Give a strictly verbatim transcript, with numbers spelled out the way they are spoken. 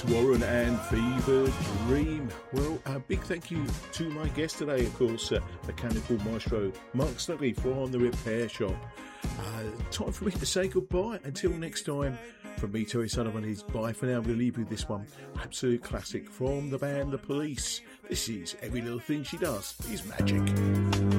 Warren and Fever Dream. Well, a big thank you to my guest today, of course, uh, mechanical maestro Mark Snuggley from the Repair Shop. Uh, time for me to say goodbye. Until next time, from me, Terry Sullivan, is bye for now. I'm going to leave you with this one. Absolute classic from the band The Police. This is Every Little Thing She Does Is Magic.